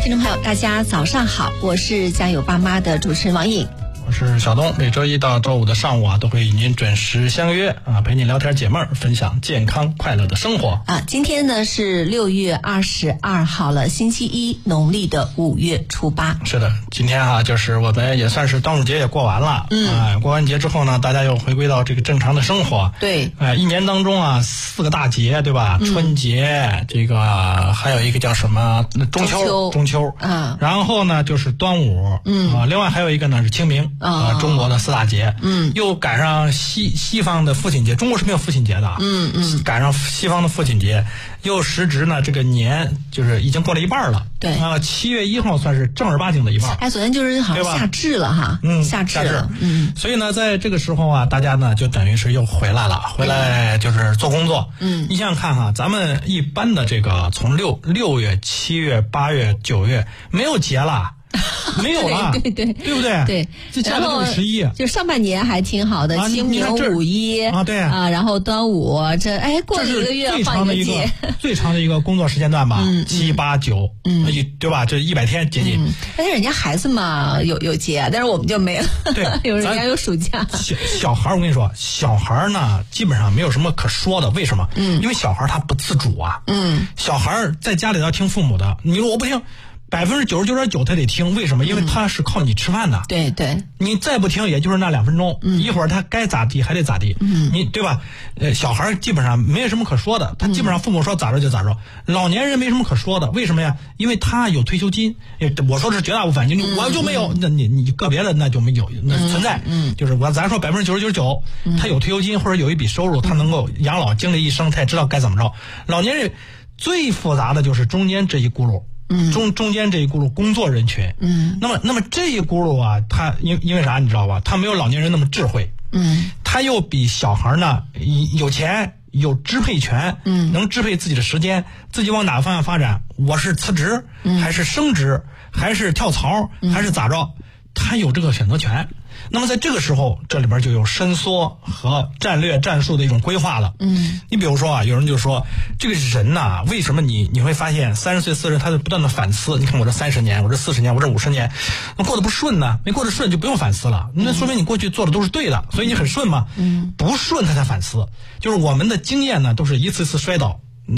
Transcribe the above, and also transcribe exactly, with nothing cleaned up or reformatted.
听众朋友，大家早上好，我是家有爸妈的主持人王颖。 我是小东，每周一到周五的上午啊，都会与您准时相约啊，陪您聊天解闷儿，分享健康快乐的生活啊。今天呢是六月二十二号了，星期一，农历的五月初八。 是的，今天哈、啊、就是我们也算是端午节也过完了， 嗯， 啊，过完节之后呢，大家又回归到这个正常的生活。 对， 哎、呃，一年当中啊，四个大节，对吧？嗯、春节，这个还有一个叫什么中秋，中秋，中秋啊， 然后呢就是端午， 嗯啊，另外还有一个呢是清明。啊，中国的四大节， 嗯， 又赶上西西方的父亲节，中国是没有父亲节的， 嗯嗯， 赶上西方的父亲节，又时值呢这个年就是已经过了一半了， 对啊，七月一号算是正儿八经的一半。 哎，昨天就是好像夏至了哈， 嗯， 夏至了，嗯， 所以呢，在这个时候啊，大家呢就等于是又回来了，回来就是做工作， 嗯， 你想想看哈，咱们一般的这个从六六月、七月、八月、九月没有节了。没有了， 对对对， 对不对？ 对， 这加了就是十一， 就上半年还挺好的， 啊、 清明、五一啊，对啊，然后端午，这哎过了一个月最长的一个最长的一个工作时间段吧， 嗯、 七八九， 嗯， 对吧？这一百天接近。 嗯、但是人家孩子嘛有有节，但是我们就没了， 对， 有人家有暑假。 小小孩，我跟你说，小孩呢基本上没有什么可说的，为什么？ 嗯， 因为小孩他不自主啊， 嗯， 小孩在家里要听父母的，你说我不听。百分之九十九点九他得听，为什么？因为他是靠你吃饭的。 嗯、对对， 你再不听，也就是那两分钟， 嗯、 一会儿他该咋地还得咋地， 嗯， 你对吧？呃，小孩基本上没有什么可说的，他基本上父母说咋着就咋着。嗯、老年人没什么可说的，为什么呀？因为他有退休金，我说的是绝大部分， 嗯、 我就没有，那你你个别的那就没有，那存在， 嗯， 就是我咱说百分之九十九点九，他有退休金或者有一笔收入，他能够养老，经历一生，他也知道该怎么着。老年人最复杂的就是中间这一轱辘。 嗯， 中中间这一轱辘工作人群， 嗯， 那么那么这一轱辘啊，他因因为啥你知道吧？他没有老年人那么智慧， 嗯， 他又比小孩呢有钱有支配权， 嗯， 能支配自己的时间，自己往哪个方向发展？我是辞职， 嗯， 还是升职，还是跳槽， 嗯、 还是咋着？他有这个选择权。那么在这个时候，这里边就有伸缩和战略战术的一种规划了。 嗯， 你比如说啊，有人就说这个人呐、啊，为什么你你会发现三十岁、四十，他就不断的反思？你看我这三十年，我这四十年，我这五十年，那过得不顺呢？没过得顺就不用反思了，那说明你过去做的都是对的，所以你很顺嘛。 嗯， 不顺他才反思。就是我们的经验呢，都是一次次摔倒，